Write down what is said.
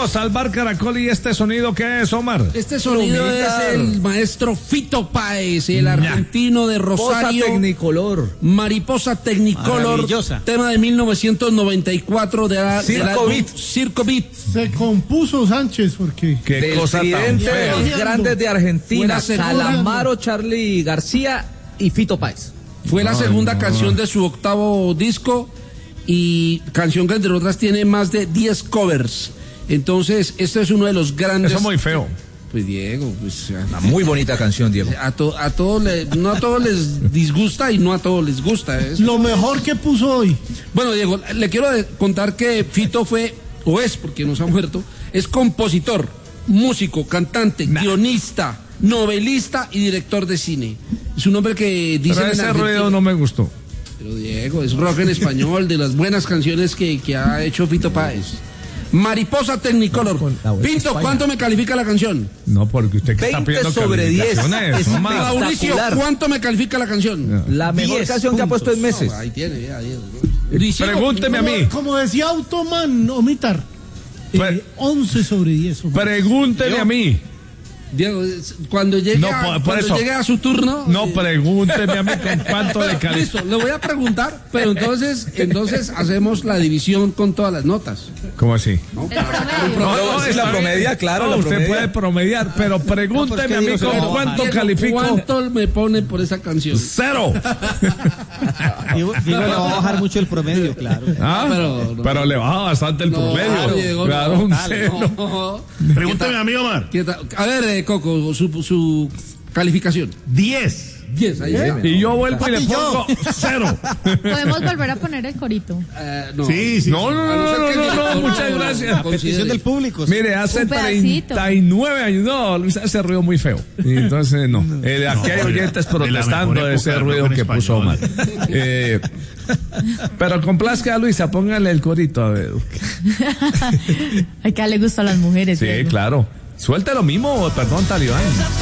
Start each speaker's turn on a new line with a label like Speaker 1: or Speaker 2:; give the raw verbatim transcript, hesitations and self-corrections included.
Speaker 1: Vamos al bar Caracol. ¿Y este sonido qué es, Omar?
Speaker 2: Este sonido
Speaker 3: Lumita.
Speaker 2: es el maestro Fito Páez, el argentino de Rosario.
Speaker 3: Mariposa Tecnicolor.
Speaker 2: Mariposa Tecnicolor. Tema de mil novecientos noventa y cuatro de la,
Speaker 3: Circo Beat.
Speaker 2: Circo Beat.
Speaker 4: Se compuso Sánchez porque
Speaker 1: Qué
Speaker 3: Del
Speaker 1: cosa tan
Speaker 3: tridente de
Speaker 1: fea.
Speaker 3: los grandes de Argentina,
Speaker 2: Fue la segunda.
Speaker 3: Calamaro, Charly García y Fito Páez.
Speaker 2: Fue la
Speaker 1: Ay,
Speaker 2: segunda
Speaker 1: no.
Speaker 2: canción de su octavo disco y canción que entre otras tiene más de diez covers. Entonces, este es uno de los grandes.
Speaker 1: Eso es muy feo.
Speaker 2: Pues Diego, pues
Speaker 3: Una muy bonita canción, Diego.
Speaker 2: a, to- a todos le- no a todos les disgusta y no a todos les gusta. Es-
Speaker 4: lo mejor que puso hoy.
Speaker 2: Bueno, Diego, le quiero de- contar que Fito fue, o es, porque no se ha muerto, es compositor, músico, cantante,
Speaker 1: Nah.
Speaker 2: guionista, novelista y director de cine. Es un hombre que dice
Speaker 1: Pero
Speaker 2: en
Speaker 1: ese
Speaker 2: Argentina-
Speaker 1: ruido no me gustó.
Speaker 2: Pero Diego, es rock en español, de las buenas canciones que, que ha hecho Fito Páez. Mariposa Tecnicolor. Pinto, ¿cuánto me califica la canción?
Speaker 1: No, porque usted que está
Speaker 3: veinte
Speaker 1: pidiendo
Speaker 3: sobre diez.
Speaker 1: calificaciones,
Speaker 3: Es
Speaker 1: Omar.
Speaker 3: espectacular.
Speaker 2: Mauricio, ¿cuánto me califica la canción?
Speaker 3: La mejor
Speaker 4: diez
Speaker 3: canción que ha puesto en meses.
Speaker 2: No, ahí tiene, ya, Diego.
Speaker 1: Pregúnteme a
Speaker 4: Como,
Speaker 1: mí.
Speaker 4: como decía Automan, Omitar,
Speaker 1: Pre-
Speaker 4: eh, once sobre diez. Omar.
Speaker 1: Pregúnteme a mí.
Speaker 2: Diego, es- cuando llegue,
Speaker 1: No,
Speaker 2: a,
Speaker 1: por- por
Speaker 2: cuando
Speaker 1: eso.
Speaker 2: llegue a su turno.
Speaker 1: No,
Speaker 2: eh,
Speaker 1: pregúnteme a mí con cuánto le califico.
Speaker 2: Listo, le voy a preguntar, pero entonces, entonces hacemos la división con todas las notas.
Speaker 1: ¿Cómo así?
Speaker 2: ¿no?
Speaker 5: El promedio.
Speaker 3: No,
Speaker 1: no,
Speaker 3: sí,
Speaker 1: está
Speaker 3: la
Speaker 1: bien.
Speaker 3: promedia, claro,
Speaker 1: No,
Speaker 3: la
Speaker 1: usted
Speaker 3: promedia.
Speaker 1: puede promediar, pero pregúnteme a mí
Speaker 3: digo,
Speaker 1: con
Speaker 3: no,
Speaker 1: cuánto
Speaker 2: Diego,
Speaker 1: califico.
Speaker 2: ¿Cuánto me pone por esa canción?
Speaker 1: Cero.
Speaker 6: Diego, Diego le va a bajar mucho el promedio, claro.
Speaker 1: Ah,
Speaker 2: pero-
Speaker 1: pero, le baja bastante el
Speaker 2: No,
Speaker 1: promedio.
Speaker 2: Diego,
Speaker 1: Claro,
Speaker 2: no,
Speaker 1: un
Speaker 2: dale,
Speaker 1: cero.
Speaker 2: no.
Speaker 7: Pregúntame a mí, Omar.
Speaker 2: ¿Qué tal? A ver, eh, Coco, su, su calificación.
Speaker 7: diez.
Speaker 2: diez, ahí está.
Speaker 1: Y yo vuelvo y le pongo cero.
Speaker 5: Podemos volver a poner el corito.
Speaker 2: Eh, no.
Speaker 7: Sí, sí.
Speaker 1: No, no,
Speaker 2: A
Speaker 1: no,
Speaker 2: ser
Speaker 1: no,
Speaker 2: que el
Speaker 1: no, no,
Speaker 2: director
Speaker 1: muchas
Speaker 2: lo
Speaker 1: gracias.
Speaker 2: considere.
Speaker 6: Petición del público.
Speaker 1: Mire, hace
Speaker 5: Un pedacito.
Speaker 1: treinta y nueve años, no, Luis hace ruido muy feo. Y entonces, no. Eh, aquí hay oyentes
Speaker 7: de la
Speaker 1: protestando
Speaker 7: mejor
Speaker 1: de ese
Speaker 7: época del
Speaker 1: ruido
Speaker 7: rock en
Speaker 1: que puso Omar.
Speaker 7: español.
Speaker 1: Eh, pero complazca a Luisa, póngale el corito, a ver.
Speaker 5: Ay, que le gusta a las mujeres.
Speaker 1: Sí,
Speaker 5: Diego.
Speaker 1: claro. Suelta lo mismo, perdón, Talibán.